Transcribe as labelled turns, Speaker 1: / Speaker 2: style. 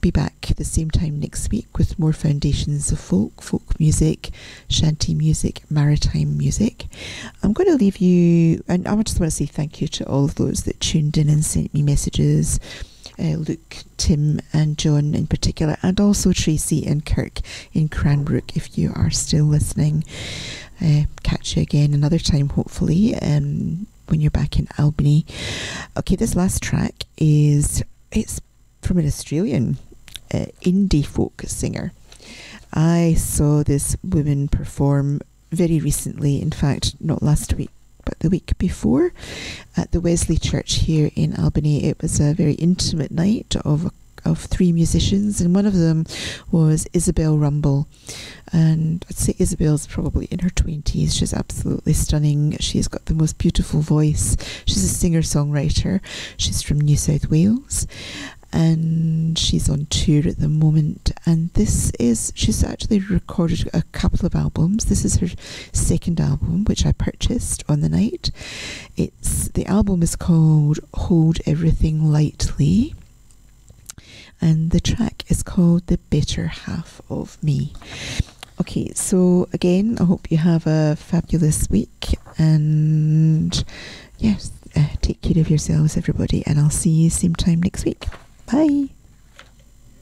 Speaker 1: be back the same time next week with more foundations of folk music, shanty music, maritime music. I'm going to leave you, and I just want to say thank you to all of those that tuned in and sent me messages. Luke, Tim and John in particular, and also Tracy and Kirk in Cranbrook, if you are still listening. Catch you again another time, hopefully, when you're back in Albany. Okay, this last track it's from an Australian indie folk singer. I saw this woman perform very recently, in fact, not last week, but the week before, at the Wesley Church here in Albany. It was a very intimate night of 3 musicians, and one of them was Isabel Rumble. And I'd say Isabel's probably in her 20s. She's absolutely stunning. She's got the most beautiful voice. She's a singer-songwriter. She's from New South Wales, and she's on tour at the moment. And she's actually recorded a couple of albums. This is her second album, which I purchased on the night. The album is called Hold Everything Lightly, and the track is called The Better Half of Me. Okay, so again, I hope you have a fabulous week, and yes, take care of yourselves, everybody, and I'll see you same time next week. Bye.